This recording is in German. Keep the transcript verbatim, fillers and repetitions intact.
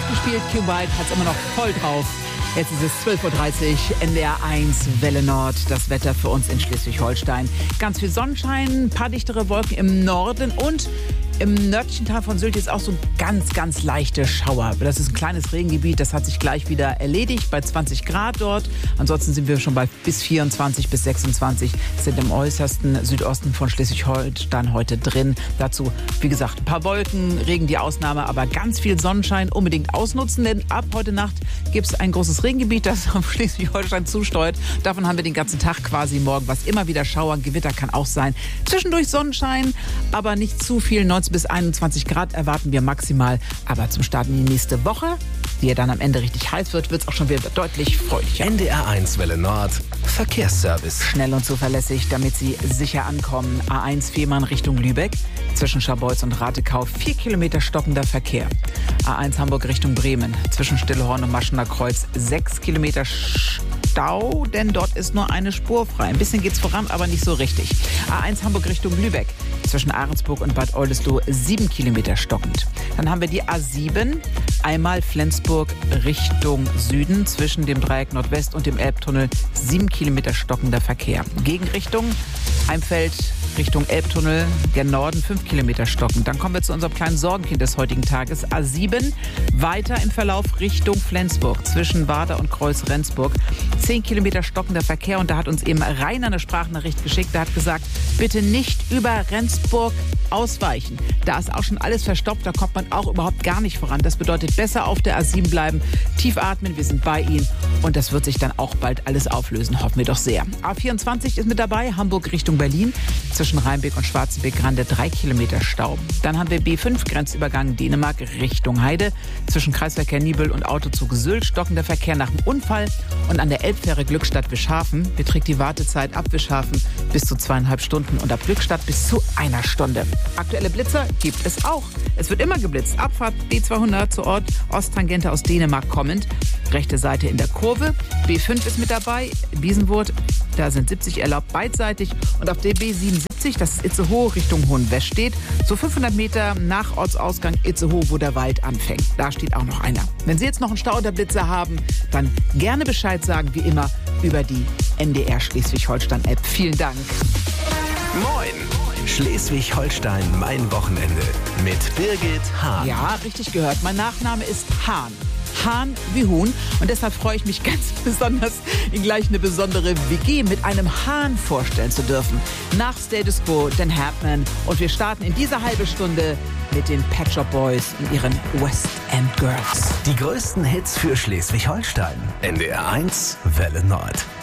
gespielt. Q White hat es immer noch voll drauf. Jetzt ist es zwölf Uhr dreißig, N D R eins, Welle Nord. Das Wetter für uns in Schleswig-Holstein. Ganz viel Sonnenschein, ein paar dichtere Wolken im Norden und im nördlichen Teil von Sylt ist auch so ein ganz, ganz leichte Schauer. Das ist ein kleines Regengebiet, das hat sich gleich wieder erledigt, bei zwanzig Grad dort. Ansonsten sind wir schon bei bis vierundzwanzig bis sechsundzwanzig, sind im äußersten Südosten von Schleswig-Holstein heute drin. Dazu, wie gesagt, ein paar Wolken, Regen die Ausnahme, aber ganz viel Sonnenschein unbedingt ausnutzen, denn ab heute Nacht gibt es ein großes Regengebiet, das auf Schleswig-Holstein zusteuert. Davon haben wir den ganzen Tag quasi morgen, was immer wieder Schauern, Gewitter kann auch sein. Zwischendurch Sonnenschein, aber nicht zu viel, neunzehn bis einundzwanzig Grad erwarten wir maximal. Aber zum Start in die nächste Woche, die ja dann am Ende richtig heiß wird, wird es auch schon wieder deutlich fröhlicher. N D R eins Welle Nord, Verkehrsservice. Schnell und zuverlässig, damit Sie sicher ankommen. A eins Fehmarn Richtung Lübeck, zwischen Scharbeutz und Ratekau, vier Kilometer stockender Verkehr. A eins Hamburg Richtung Bremen, zwischen Stillhorn und Maschener Kreuz, sechs Kilometer Stau, denn dort ist nur eine Spur frei. Ein bisschen geht's voran, aber nicht so richtig. A eins Hamburg Richtung Lübeck, zwischen Ahrensburg und Bad Oldesloe, sieben Kilometer stockend. Dann haben wir die A sieben, einmal Flensburg Richtung Süden, zwischen dem Dreieck Nordwest und dem Elbtunnel, sieben Kilometer stockender Verkehr. Gegenrichtung Heimfeld Richtung Elbtunnel, der Norden, fünf Kilometer stockend. Dann kommen wir zu unserem kleinen Sorgenkind des heutigen Tages. A sieben, weiter im Verlauf Richtung Flensburg, zwischen Wader und Kreuz-Rendsburg. zehn Kilometer stockender Verkehr. Und da hat uns eben Rainer eine Sprachnachricht geschickt. Der hat gesagt, bitte nicht über Rendsburg ausweichen. Da ist auch schon alles verstopft, da kommt man auch überhaupt gar nicht voran. Das bedeutet, besser auf der A sieben bleiben, tief atmen, wir sind bei Ihnen. Und das wird sich dann auch bald alles auflösen, hoffen wir doch sehr. A vierundzwanzig ist mit dabei, Hamburg Richtung Berlin, zwischen Rheinbeck und Schwarzenbeck-Grande, drei Kilometer Stau. Dann haben wir B fünf, Grenzübergang Dänemark Richtung Heide, zwischen Kreisverkehr Nibel und Autozug Sylt, stockender Verkehr nach dem Unfall. Und an der Elbfähre Glückstadt-Wischhafen beträgt die Wartezeit ab Wischhafen bis zu zweieinhalb Stunden und ab Glückstadt bis zu einer Stunde. Aktuelle Blitzer gibt es auch. Es wird immer geblitzt. Abfahrt B zweihundert zur Ort Osttangente aus Dänemark kommend. Rechte Seite in der Kurve. B fünf ist mit dabei. Biesenwurth, da sind siebzig erlaubt beidseitig. Und auf der B siebenundsiebzig, das ist Itzehoe Richtung Hohenwest steht, so fünfhundert Meter nach Ortsausgang Itzehoe, wo der Wald anfängt. Da steht auch noch einer. Wenn Sie jetzt noch einen Stau oder Blitzer haben, dann gerne Bescheid sagen, wie immer, über die N D R Schleswig-Holstein-App. Vielen Dank. Moin! Schleswig-Holstein, mein Wochenende mit Birgit Hahn. Ja, richtig gehört. Mein Nachname ist Hahn. Hahn wie Huhn. Und deshalb freue ich mich ganz besonders, Ihnen gleich eine besondere W G mit einem Hahn vorstellen zu dürfen. Nach Status Quo, Dan Hartman. Und wir starten in dieser halben Stunde mit den Pet Shop Boys und ihren West End Girls. Die größten Hits für Schleswig-Holstein. N D R eins, Welle Nord.